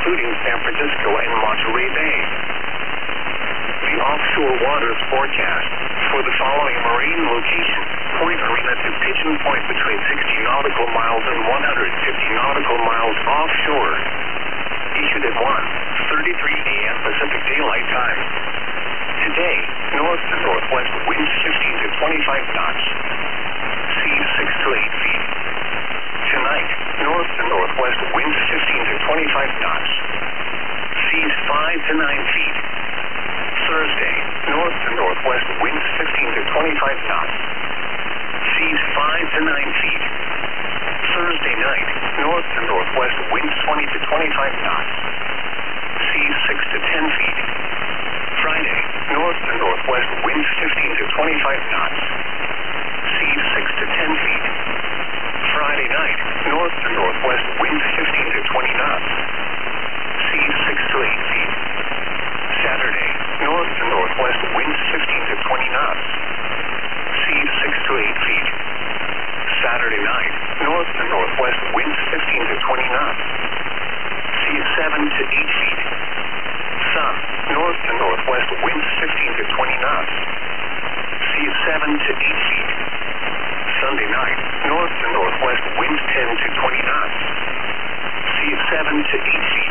including San Francisco and Monterey Bay. The offshore waters forecast for the following marine location: Point Arena to Pigeon Point between 60 nautical miles and 150 nautical miles offshore. Issued at 1:33 a.m. Pacific Daylight Time. Today, north to northwest winds 15 to 25 knots. Seas 6 to 8 feet. Tonight, north to northwest winds 15 to 25 knots. Seas 5 to 9 feet. Thursday, north to northwest winds 15 to 25 knots. Seas 5 to 9 feet. Thursday night, north to northwest winds 20 to 25 knots. Seas 6 to 10 feet. Friday, north to northwest winds 15 to 25 knots. Seas 6 to 10 feet. Friday night, north to northwest winds 15 to 20 knots. Seas 6 to 8 feet. Saturday, north to northwest winds 15 to 20 knots. Seas 6 to 8 feet. Saturday night, north to northwest winds 15 to 20 knots. Seas 7 to 8 feet. Sun, north to northwest winds 15 to 20 knots. Seas 7 to 8 feet. Sunday night, north to northwest winds 10 to 20 knots. Seas 7 to 8 feet.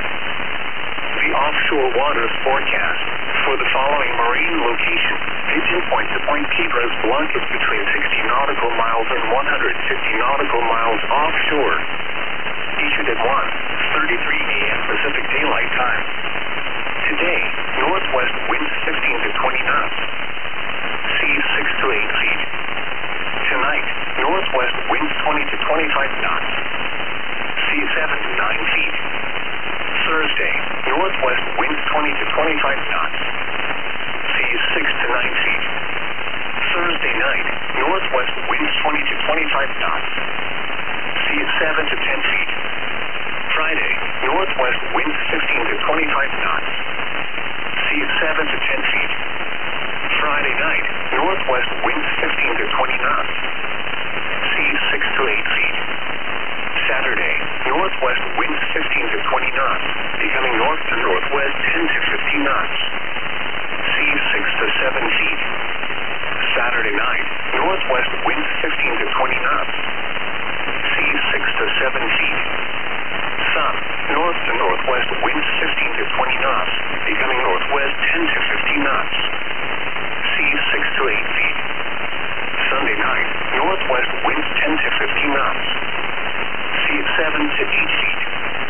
The offshore waters forecast for the following marine location: Pigeon Point to Point Cabras Blancas between 60 nautical miles and 150 nautical miles offshore. Issued at 1:33 a.m. Pacific Daylight Time. Today, northwest winds 15 to 20 knots. Seas 6 to 8 feet. Tonight, northwest winds 20 to 25 knots. Seas 7 to 9 feet. Thursday, northwest winds 20 to 25 knots. Seas 6 to 9 feet. Thursday night, northwest winds 20 to 25 knots. Seas 7 to 10 feet. Friday, northwest winds 15 to 25 knots. Seas 7 to 10 feet. Friday night, northwest winds 15 to 20 knots. Seas 6 to 8 feet. Saturday, northwest winds 15 to 20 knots, becoming north to northwest 10 to 15 knots. Seas 6 to 7 feet. Saturday night, northwest winds 15 to 20 knots. Seas 6 to 7 feet. Sun, north to northwest winds 15 to 20 knots, becoming northwest 10 to 15 knots. Seas 6 to 8 feet. Sunday night, northwest winds 10 to 15 knots. Seas 7 to 8 feet.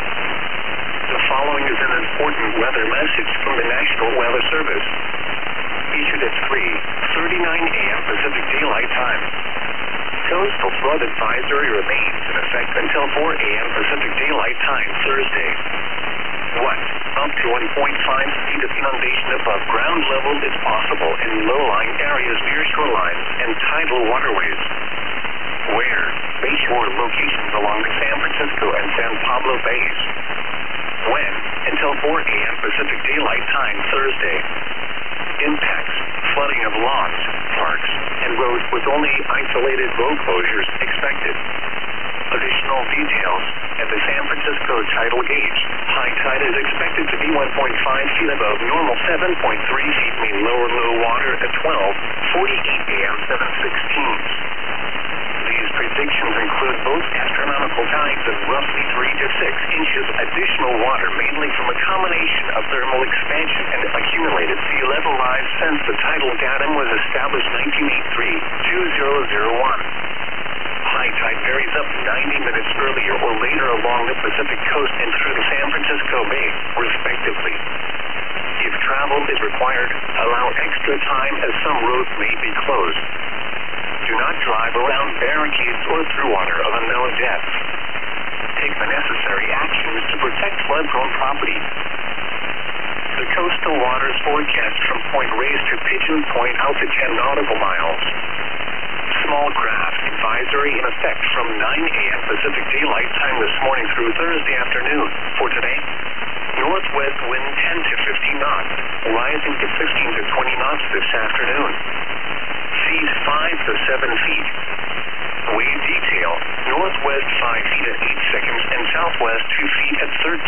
The following is an important weather message from the National Weather Service. Issued at 3:39 a.m. Pacific Daylight Time. Coastal flood advisory remains in effect until 4 a.m. Pacific Daylight Time Thursday. 1. Up to 1.5 feet of inundation above ground level is possible in low-lying areas near shorelines and tidal waterways. Where? Bayshore locations along the San Francisco and San Pablo Bays. When? Until 4 a.m. Pacific Daylight Time Thursday. Impacts: flooding of lawns, parks, and roads with only isolated road closures expected. Additional details: at the San Francisco tidal gauge, high tide is expected to be 1.5 feet above normal, 7.3 feet mean lower low water at 12:48 a.m. 7/16. These predictions include both astronomical tides of roughly 3 to 6 inches additional water, mainly from a combination of thermal expansion and accumulated sea level rise since the tidal datum was established 1983-2001. High tide varies up to 90 minutes earlier or later along the Pacific coast and through the San Francisco Bay, respectively. If travel is required, allow extra time as some roads may be closed. Do not drive around barricades or through water of unknown depth. Take the necessary actions to protect flood-prone property. The coastal waters forecast from Point Reyes to Pigeon Point out to 10 nautical miles. Small craft advisory in effect from 9 a.m. Pacific Daylight Time this morning through Thursday afternoon. For today, northwest wind 10 to 15 knots, rising to 15 to 20 knots this afternoon. Seas 5 to 7 feet. Wave detail, northwest 5 feet at 8 seconds and southwest 2 feet at 13